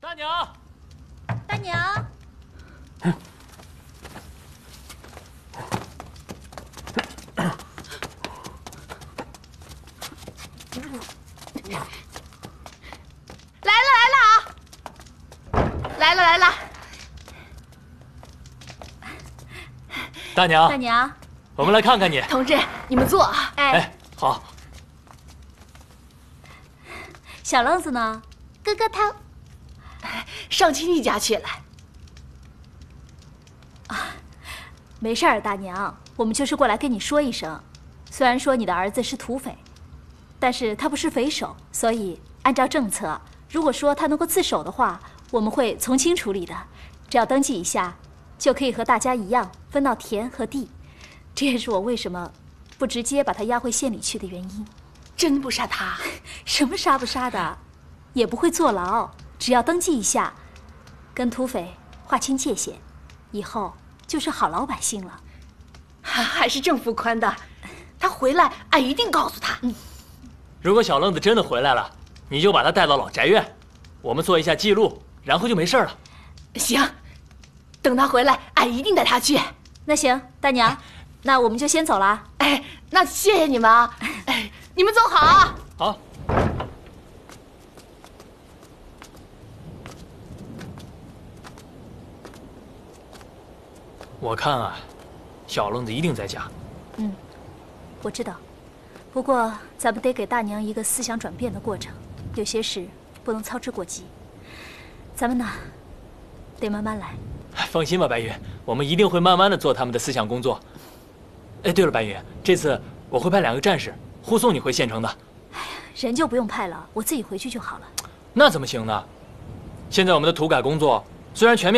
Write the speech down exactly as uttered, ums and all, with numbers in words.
大娘， 大娘。 嗯来了来了啊！来了来了。 大娘， 大娘， 我们来看看你。 同志，你们坐啊。哎， 哎，好。 小愣子呢？哥哥他上亲戚家去了。啊，没事儿，大娘，我们就是过来跟你说一声。虽然说你的儿子是土匪，但是他不是匪首，所以按照政策，如果说他能够自首的话，我们会从轻处理的。只要登记一下，就可以和大家一样分到田和地。这也是我为什么不直接把他押回县里去的原因。真不杀他？什么杀不杀的，也不会坐牢。只要登记一下，跟土匪划清界限，以后就是好老百姓了。还是政府宽大。他回来，俺一定告诉他。嗯。 如果小愣子真的回来了，你就把他带到老宅院，我们做一下记录，然后就没事了。 行，等他回来，俺一定带他去。那行，大娘，那我们就先走了。哎，那谢谢你们啊！哎，你们走好啊！ 好。我看啊，小愣子一定在家。 嗯，我知道。不过咱们得给大娘一个思想转变的过程，有些事不能操之过急。咱们呢，得慢慢来。 放心吧，白云，我们一定会慢慢的做他们的思想工作。哎，对了，白云，这次我会派两个战士护送你回县城的。 哎呀，人就不用派了，我自己回去就好了。 那怎么行呢？现在我们的土改工作虽然全面。